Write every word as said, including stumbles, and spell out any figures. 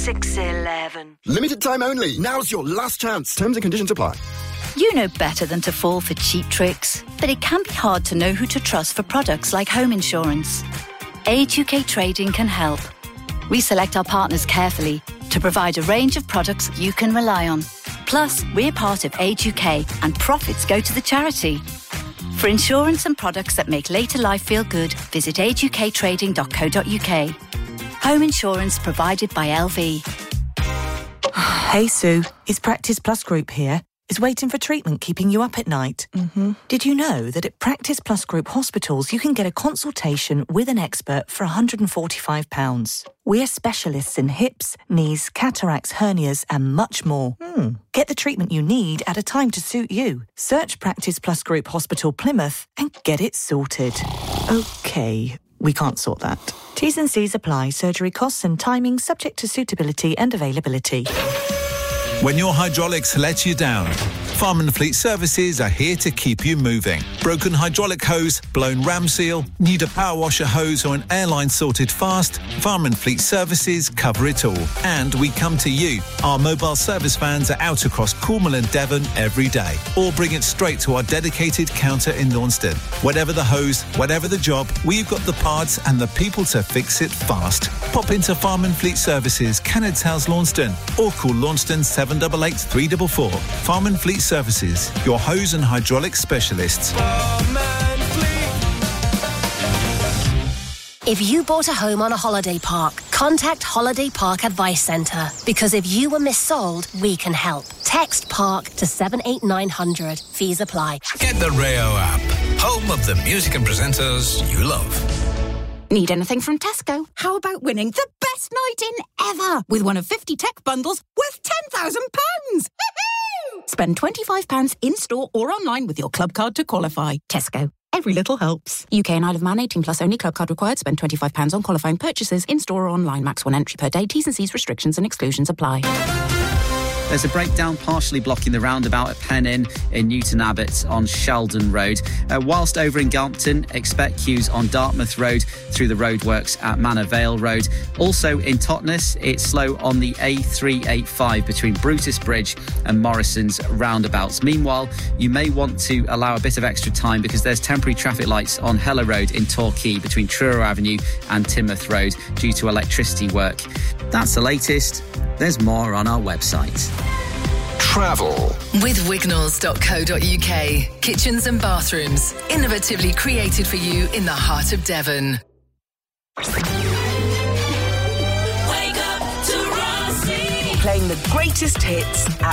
six eleven. Limited time only. Now's your last chance. Terms and conditions apply. You know better than to fall for cheap tricks, but it can be hard to know who to trust for products like home insurance. Age U K Trading can help. We select our partners carefully to provide a range of products you can rely on. Plus, we're part of Age U K and profits go to the charity. For insurance and products that make later life feel good, visit age u k trading dot co dot u k. Home insurance provided by L V. Hey Sue, it's Practice Plus Group here. Is waiting for treatment keeping you up at night? Mm-hmm. Did you know that at Practice Plus Group hospitals you can get a consultation with an expert for one hundred forty-five pounds? We're specialists in hips, knees, cataracts, hernias and much more. Mm. Get the treatment you need at a time to suit you. Search Practice Plus Group Hospital Plymouth and get it sorted. OK, we can't sort that. T's and C's apply. Surgery costs and timing subject to suitability and availability. When your hydraulics let you down, Farm and Fleet Services are here to keep you moving. Broken hydraulic hose, blown ram seal, need a power washer hose or an airline sorted fast? Farm and Fleet Services cover it all. And we come to you. Our mobile service vans are out across Cornwall and Devon every day. Or bring it straight to our dedicated counter in Launceston. Whatever the hose, whatever the job, we've got the parts and the people to fix it fast. Pop into Farm and Fleet Services, Kennard's House, Launceston, or call Launceston seven eight eight, three four four. Farm and Fleet Services, your hose and hydraulic specialists. If you bought a home on a holiday park, contact Holiday Park Advice Centre. Because if you were missold, we can help. Text PARK to seven eight nine hundred. Fees apply. Get the Rayo app. Home of the music and presenters you love. Need anything from Tesco? How about winning the best night in ever with one of fifty tech bundles worth ten thousand pounds? Spend twenty-five pounds in-store or online with your club card to qualify. Tesco. Every little helps. U K and Isle of Man, eighteen plus only. Club card required. Spend twenty-five pounds on qualifying purchases in-store or online. Max one entry per day. T's and C's restrictions and exclusions apply. There's a breakdown partially blocking the roundabout at Penn in Newton Abbot on Sheldon Road. Uh, whilst over in Galmpton, expect queues on Dartmouth Road through the roadworks at Manor Vale Road. Also in Totnes, it's slow on the A three eighty-five between Brutus Bridge and Morrison's roundabouts. Meanwhile, you may want to allow a bit of extra time because there's temporary traffic lights on Heller Road in Torquay between Truro Avenue and Timoth Road due to electricity work. That's the latest. There's more on our website. Travel with wignalls dot co dot u k. Kitchens and bathrooms, innovatively created for you in the heart of Devon. Wake up to Rossi. Playing the greatest hits at